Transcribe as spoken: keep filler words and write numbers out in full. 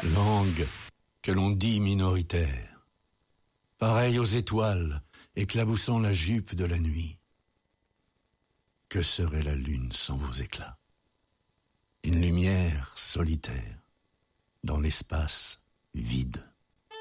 Langue que l'on dit minoritaire, pareille aux étoiles éclaboussant la jupe de la nuit. Que serait la lune sans vos éclats? Une lumière solitaire dans l'espace vide.